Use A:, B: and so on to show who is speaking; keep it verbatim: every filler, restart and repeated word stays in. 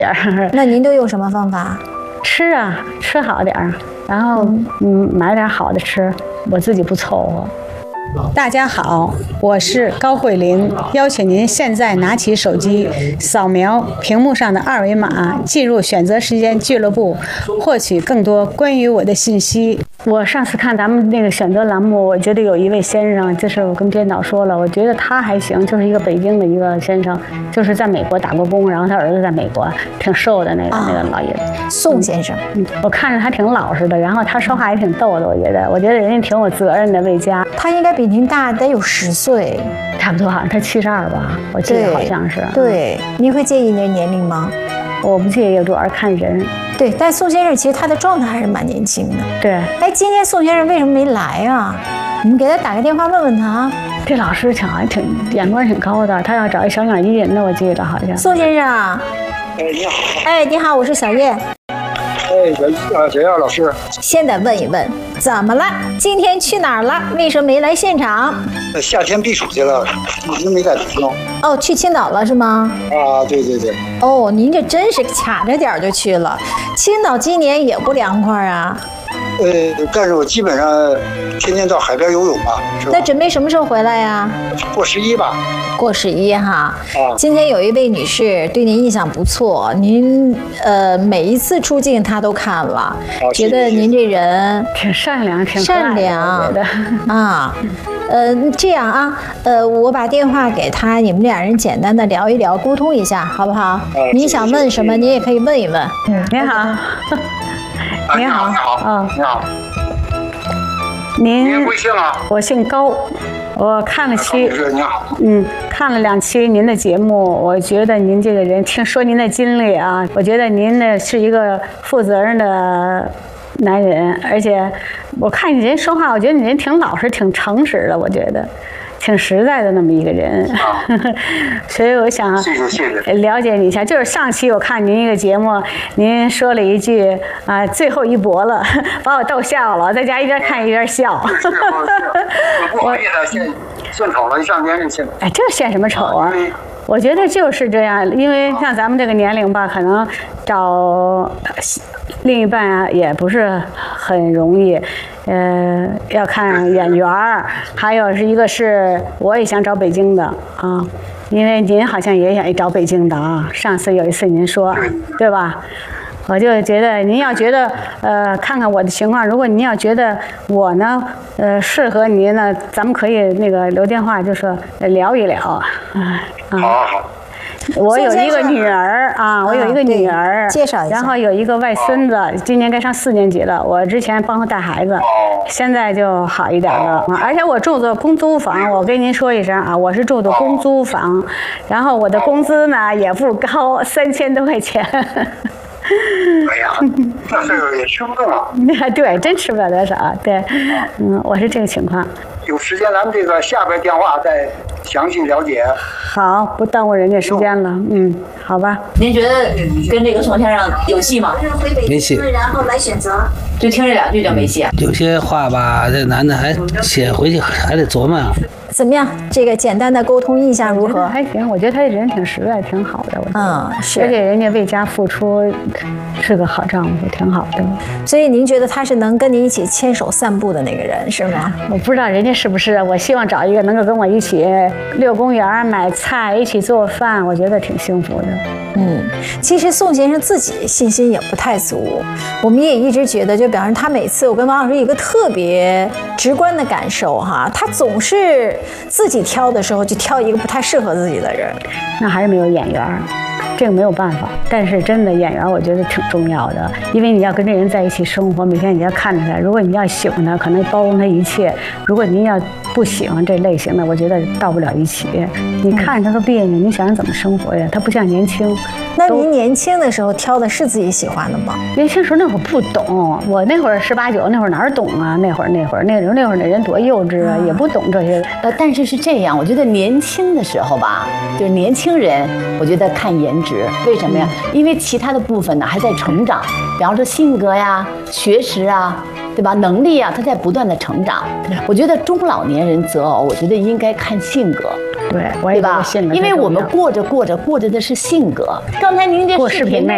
A: 点儿。
B: 那您都用什么方法？
A: 吃啊，吃好点儿，然后嗯买点好的吃，我自己不凑合。大家好，我是高慧林，邀请您现在拿起手机，扫描屏幕上的二维码，进入选择时间俱乐部，获取更多关于我的信息。我上次看咱们那个选择栏目，我觉得有一位先生，就是我跟编导说了，我觉得他还行，就是一个北京的一个先生，就是在美国打过工，然后他儿子在美国，挺瘦的那个、啊、那个老爷子，
B: 宋先生。
A: 嗯，我看着他挺老实的，然后他说话也挺逗的，我觉得，我觉得人家挺有责任的，为家。
B: 他应该比您大得有十岁，
A: 差不多，好像他七十二吧，我记得好像是。
B: 对，您会介意您年龄吗？
A: 我不介意，主要是看人。
B: 对，但宋先生其实他的状态还是蛮年轻的。
A: 对，
B: 哎，今天宋先生为什么没来啊？你们给他打个电话问问他。
A: 这老师挺还挺眼光挺高的，他要找一小鸟依人的，我记得好像。
B: 宋先生，
C: 哎，你好。
B: 哎，你好，我是小叶。
C: 哎，小呃小叶老师。
B: 现在问一问，怎么了？今天去哪儿了？为什么没来现场？
C: 夏天避暑去了，一直没在北京。
B: 哦，去青岛了是吗？
C: 啊，对对对。
B: 哦，您这真是卡着点就去了。青岛今年也不凉快啊。
C: 呃，但是我基本上天天到海边游泳吧，是吧？
B: 那准备什么时候回来呀？
C: 过十一吧。
B: 过十一哈。
C: 啊。
B: 今天有一位女士对您印象不错，您呃每一次出镜她都看了，
C: 啊、
B: 觉得您这人
A: 挺善良，挺
B: 善良
A: 的
B: 啊。呃，这样啊，呃，我把电话给她，你们两人简单的聊一聊，沟通一下，好不好？
C: 啊、
B: 您想问什么，您也可以问一问。
A: 嗯，您好。
C: 你好，你好，
A: 啊，
C: 你好。
A: 您
C: 您贵姓啊？
A: 我姓高，我看了期，
C: 你好，
A: 嗯，看了两期您的节目，我觉得您这个人，听说您的经历啊，我觉得您呢是一个负责任的男人，而且我看你人说话，我觉得你人挺老实、挺诚实的，我觉得。挺实在的那么一个人，啊、所以我想了解你一下。就是上期我看您一个节目，您说了一句啊、呃，最后一搏了，把我逗笑了，在家一边看一边笑。
C: 是是，我不好意思献献丑了，一上年龄献。
A: 哎，这献什么丑啊？我觉得就是这样，因为像咱们这个年龄吧，可能找另一半啊也不是很容易。呃，要看眼缘儿，还有是一个是我也想找北京的啊，因为您好像也想找北京的啊。上次有一次您说，对吧？我就觉得您要觉得呃，看看我的情况，如果您要觉得我呢呃适合您呢，咱们可以那个留电话，就说聊一聊啊。
C: 好好好。
A: 我有一个女儿啊，我有一个女儿，
B: 介绍一下，
A: 然后有一个外孙子，今年该上四年级了。我之前帮他带孩子，现在就好一点了。而且我住的公租房，我跟您说一声啊，我是住的公租房，然后我的工资呢也不高，三千多块钱。
C: 哎呀，那岁数也吃不动啊。
A: 对，真吃不了多少。对，嗯，我是这个情况。
C: 有时间咱们这个下边电话再详细了解。
A: 好，不耽误人家时间了。嗯，好吧。
D: 您觉得跟这个宋先生有戏吗？
E: 没戏。
B: 然后来选择。
D: 就听这两句就没戏啊？
E: 有些话吧，这男的还写回去还得琢磨啊。
B: 怎么样？这个简单的沟通印象如何？
A: 还行，我觉得他这人挺实在，挺好的。我觉得
B: 嗯，是。
A: 而且人家为家付出，是个好丈夫，挺好的。
B: 所以您觉得他是能跟您一起牵手散步的那个人，是吗？
A: 我不知道人家是不是。我希望找一个能够跟我一起遛公园、买菜、一起做饭，我觉得挺幸福的。
B: 嗯，其实宋先生自己信心也不太足，我们也一直觉得，就比方说他每次我跟王老师有一个特别直观的感受哈，他总是自己挑的时候就挑一个不太适合自己的人，
A: 那还是没有眼缘，这个没有办法。但是真的眼缘我觉得挺重要的，因为你要跟这人在一起生活，每天你要看着他，如果你要喜欢他，可能包容他一切；如果您要不喜欢这类型的，我觉得到不了一起。你看着他都别扭，你想想怎么生活呀？他不像年轻。
B: 那您年轻的时候挑的是自己喜欢的吗？
A: 年轻时候那会儿不懂，我那会儿十八九，那会儿哪儿懂啊？那会儿那会儿那人那会儿那人多幼稚啊，也不懂这些。
D: 呃，但是是这样，我觉得年轻的时候吧，就是年轻人，我觉得看颜值，为什么呀？因为其他的部分呢还在成长，比方说性格呀、学识啊。对吧？能力啊，他在不断的成长。我觉得中老年人择偶，我觉得应该看性格。
A: 对，我也
D: 对吧？因为我们过着过着过着的是性格。刚才您这视频内